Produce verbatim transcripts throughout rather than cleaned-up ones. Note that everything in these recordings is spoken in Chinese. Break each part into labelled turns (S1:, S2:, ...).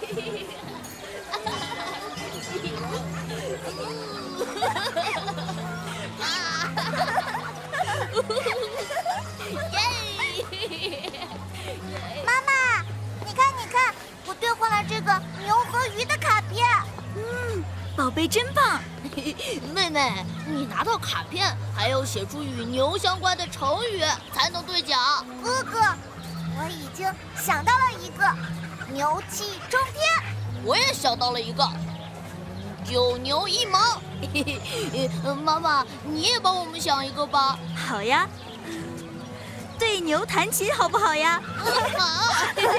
S1: 妈妈，你看，你看，我兑换了这个牛和鱼的卡片。
S2: 嗯，宝贝真棒。
S3: 妹妹，你拿到卡片还要写出与牛相关的成语才能兑奖。
S1: 哥哥，我已经想到了一个，牛气冲天。
S3: 我也想到了一个，九牛一毛。妈妈，你也帮我们想一个吧。
S2: 好呀，对牛弹琴好不好呀？
S3: 好。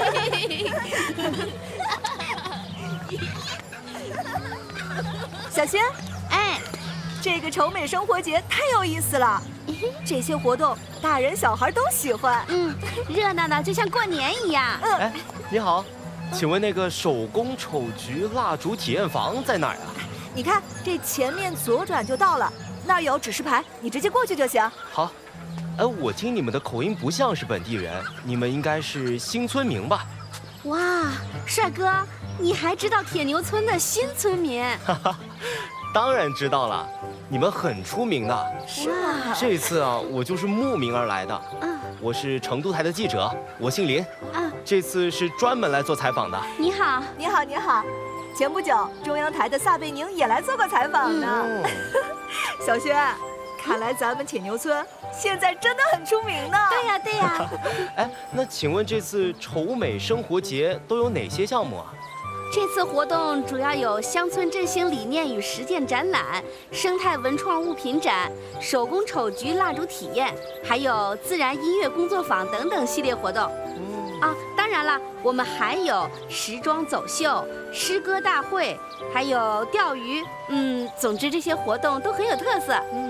S4: 小轩，
S2: 哎，
S4: 这个丑美生活节太有意思了，这些活动大人小孩都喜欢。
S2: 嗯，热闹闹就像过年一样。
S4: 嗯，
S5: 哎，你好，请问那个手工丑菊蜡烛体验房在哪儿啊？
S4: 你看这前面左转就到了，那儿有指示牌，你直接过去就行。
S5: 好。哎，我听你们的口音不像是本地人，你们应该是新村民吧？
S2: 哇，帅哥，你还知道铁牛村的新村民？
S5: 哈哈，当然知道了，你们很出名的。
S4: 是吗？
S5: 这次啊，我就是慕名而来的。
S2: 嗯，
S5: 我是成都台的记者，我姓林。
S2: 嗯，
S5: 这次是专门来做采访的。
S2: 你好，
S4: 你好，你好。前不久，中央台的撒贝宁也来做过采访呢。
S5: 嗯、
S4: 小轩，看来咱们铁牛村现在真的很出名呢。
S2: 对呀，对呀。
S5: 哎，那请问这次丑美生活节都有哪些项目啊？
S2: 这次活动主要有乡村振兴理念与实践展览、生态文创物品展、手工丑菊蜡烛体验，还有自然音乐工作坊等等系列活动。嗯、啊，当然了，我们还有时装走秀、诗歌大会，还有钓鱼。嗯，总之这些活动都很有特色。
S5: 嗯。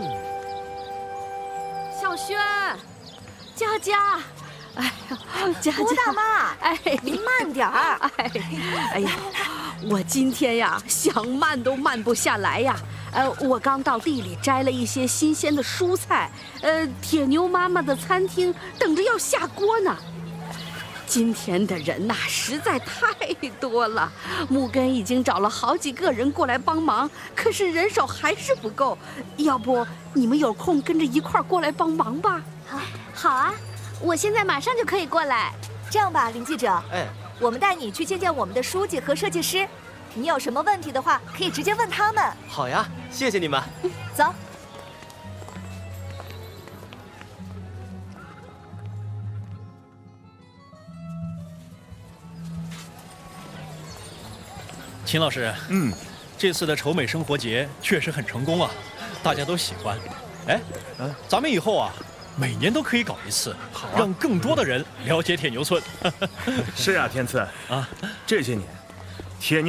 S2: 小轩，佳佳。哎呀，佳佳，
S4: 吴大妈，
S2: 哎，
S4: 您慢点儿。
S2: 哎，哎呀，我今天呀想慢都慢不下来呀。呃，我刚到地里摘了一些新鲜的蔬菜，呃，铁牛妈妈的餐厅等着要下锅呢。今天的人呐实在太多了，木根已经找了好几个人过来帮忙，可是人手还是不够。要不你们有空跟着一块儿过来帮忙吧？
S1: 好，
S2: 好啊。我现在马上就可以过来。
S4: 这样吧，林记者，
S5: 哎，
S4: 我们带你去见见我们的书记和设计师，你有什么问题的话，可以直接问他们。
S5: 好呀，谢谢你们。
S4: 走。
S6: 秦老师，
S7: 嗯，
S6: 这次的丑美生活节确实很成功啊，大家都喜欢。哎，
S7: 嗯，
S6: 咱们以后啊。每年都可以搞一次，好、啊，让更多的人了解铁牛村。
S7: 是啊，天赐啊，这些年，铁牛。